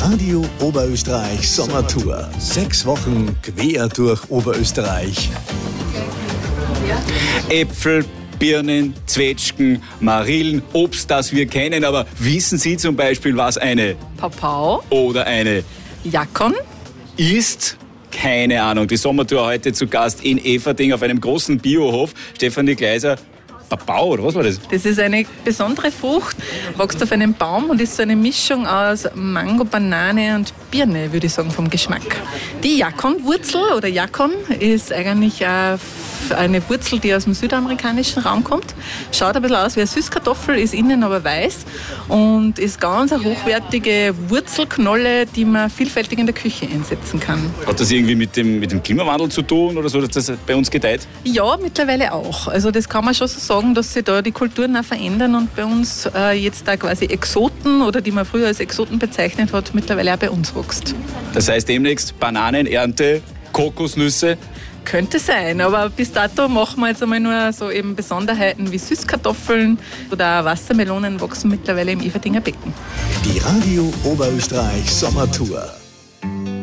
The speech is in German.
Radio Oberösterreich Sommertour. 6 Wochen quer durch Oberösterreich. Äpfel, Birnen, Zwetschgen, Marillen, Obst, das wir kennen. Aber wissen Sie zum Beispiel, was eine Papau oder eine Jakon ist? Keine Ahnung. Die Sommertour heute zu Gast in Eferding auf einem großen Biohof. Stefanie Gleiser, Papau, oder was war das? Das ist eine besondere Frucht, wächst auf einem Baum und ist so eine Mischung aus Mango, Banane und Birne, würde ich sagen, vom Geschmack. Die Jakon-Wurzel oder Jakon ist eigentlich eine Wurzel, die aus dem südamerikanischen Raum kommt. Schaut ein bisschen aus wie eine Süßkartoffel, ist innen aber weiß und ist ganz eine hochwertige Wurzelknolle, die man vielfältig in der Küche einsetzen kann. Hat das irgendwie mit dem Klimawandel zu tun oder so, dass das bei uns gedeiht? Ja, mittlerweile auch. Also das kann man schon so sagen, dass sich da die Kulturen auch verändern und bei uns jetzt da quasi Exoten oder die man früher als Exoten bezeichnet hat, mittlerweile auch bei uns wächst. Das heißt demnächst Bananenernte, Kokosnüsse. Könnte sein, aber bis dato machen wir jetzt einmal nur so eben Besonderheiten wie Süßkartoffeln oder Wassermelonen wachsen mittlerweile im Eferdinger Becken. Die Radio Oberösterreich Sommertour.